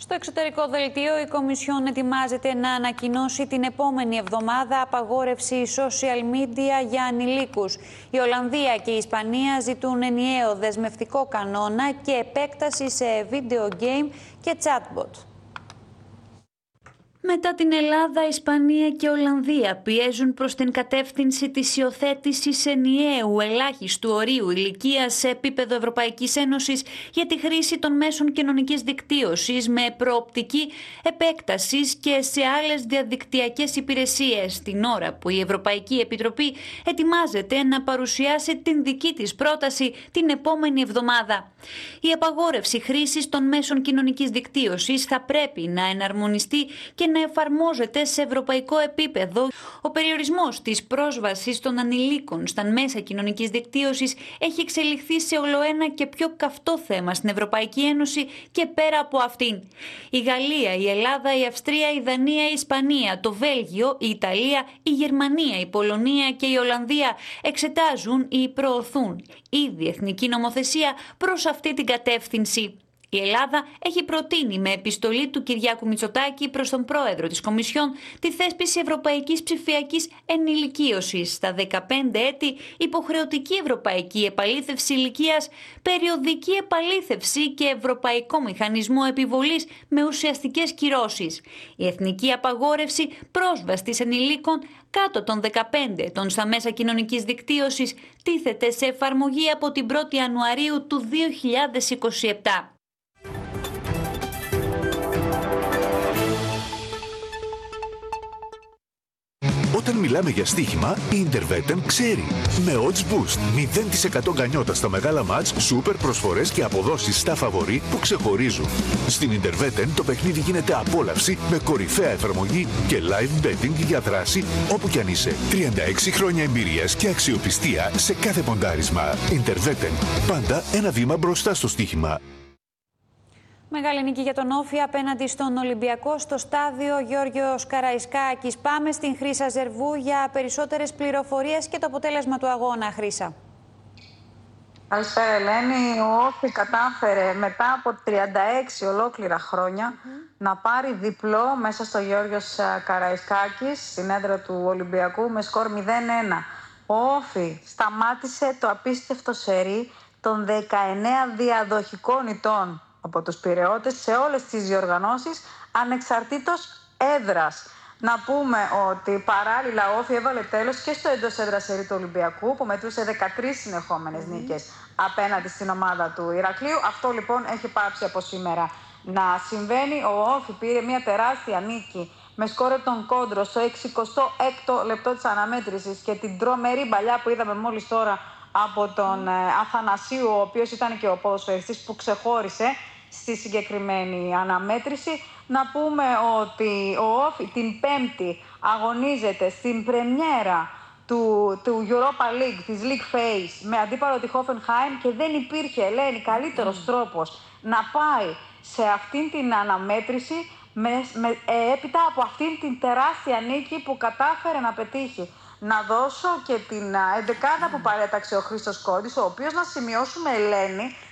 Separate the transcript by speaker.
Speaker 1: Στο εξωτερικό δελτίο, η Κομισιόν ετοιμάζεται να ανακοινώσει την επόμενη εβδομάδα απαγόρευση social media για ανηλίκους. Η Ολλανδία και η Ισπανία ζητούν ενιαίο δεσμευτικό κανόνα και επέκταση σε video game και chatbot. Μετά την Ελλάδα, Ισπανία και Ολλανδία πιέζουν προς την κατεύθυνση της υιοθέτησης ενιαίου ελάχιστου ορίου ηλικίας σε επίπεδο Ευρωπαϊκής Ένωσης για τη χρήση των μέσων κοινωνικής δικτύωσης με προοπτική επέκτασης και σε άλλες διαδικτυακές υπηρεσίες, την ώρα που η Ευρωπαϊκή Επιτροπή ετοιμάζεται να παρουσιάσει την δική της πρόταση την επόμενη εβδομάδα. Η απαγόρευση χρήσης των μέσων κοινωνικής δικτύωσης θα πρέπει να εναρμονιστεί και να εφαρμόζεται σε ευρωπαϊκό επίπεδο. Ο περιορισμός της πρόσβασης των ανηλίκων στα μέσα κοινωνικής δικτύωσης έχει εξελιχθεί σε ολοένα και πιο καυτό θέμα στην Ευρωπαϊκή Ένωση και πέρα από αυτήν. Η Γαλλία, η Ελλάδα, η Αυστρία, η Δανία, η Ισπανία, το Βέλγιο, η Ιταλία, η Γερμανία, η Πολωνία και η Ολλανδία εξετάζουν ή προωθούν ήδη εθνική νομοθεσία προς αυτή την κατεύθυνση. Η Ελλάδα έχει προτείνει με επιστολή του Κυριάκου Μητσοτάκη προς τον πρόεδρο της Κομισιόν τη θέσπιση ευρωπαϊκής ψηφιακής ενηλικίωσης στα 15 έτη, υποχρεωτική ευρωπαϊκή επαλήθευση ηλικίας, περιοδική επαλήθευση και ευρωπαϊκό μηχανισμό επιβολής με ουσιαστικές κυρώσεις. Η εθνική απαγόρευση πρόσβασης ενηλίκων κάτω των 15 ετών στα μέσα κοινωνικής δικτύωσης τίθεται σε εφαρμογή από την 1η Ιανουαρίου του 2027.
Speaker 2: Όταν μιλάμε για στοίχημα, η Interveten ξέρει. Με Odds Boost, 0% γκανιότα στα μεγάλα μάτς, σούπερ προσφορές και αποδόσεις στα φαβορί που ξεχωρίζουν. Στην Interveten το παιχνίδι γίνεται απόλαυση με κορυφαία εφαρμογή και live betting για δράση όπου κι αν είσαι. 36 χρόνια εμπειρίας και αξιοπιστία σε κάθε ποντάρισμα. Interveten, πάντα ένα βήμα μπροστά στο στοίχημα.
Speaker 1: Μεγάλη νίκη για τον Όφη απέναντι στον Ολυμπιακό στο στάδιο Γιώργος Καραϊσκάκης. Πάμε στην Χρύσα Ζερβού για περισσότερες πληροφορίες και το αποτέλεσμα του αγώνα. Χρύσα.
Speaker 3: Καλησπέρα Ελένη. Ο Όφη κατάφερε μετά από 36 ολόκληρα χρόνια να πάρει διπλό μέσα στο Γιώργος Καραϊσκάκης, στην έδρα του Ολυμπιακού, με σκορ 0-1. Ο Όφη σταμάτησε το απίστευτο σερί των 19 διαδοχικών ηττών από τους Πειραιώτες σε όλες τις διοργανώσεις ανεξαρτήτως έδρας. Να πούμε ότι παράλληλα ο Όφη έβαλε τέλος και στο εντός έδρας σερί του Ολυμπιακού που μετρούσε 13 συνεχόμενες νίκες απέναντι στην ομάδα του Ηρακλείου. Αυτό λοιπόν έχει πάψει από σήμερα να συμβαίνει. Ο Όφη πήρε μια τεράστια νίκη με σκόρ τον Κόντρο στο 66ο λεπτό της αναμέτρησης και την τρομερή παλιά που είδαμε μόλις τώρα από τον Αθανασίου, ο οποίος ήταν και ο ποδοσφαιριστής που ξεχώρισε στη συγκεκριμένη αναμέτρηση. Να πούμε ότι ο Όφη την Πέμπτη αγωνίζεται στην πρεμιέρα του Europa League, της League Phase, με αντίπαλο τη Hoffenheim και δεν υπήρχε, Ελένη, καλύτερος τρόπος να πάει σε αυτήν την αναμέτρηση έπειτα από αυτήν την τεράστια νίκη που κατάφερε να πετύχει. Να δώσω και την εντεκάδα που παρέταξε ο Χρήστος Κόντης, ο οποίος, να σημειώσουμε Ελένη,